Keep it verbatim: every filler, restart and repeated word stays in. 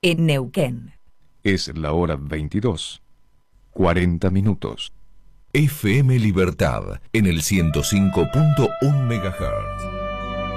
en Neuquén. Es la hora veintidós, cuarenta minutos. F M Libertad en el ciento cinco punto uno megahertz.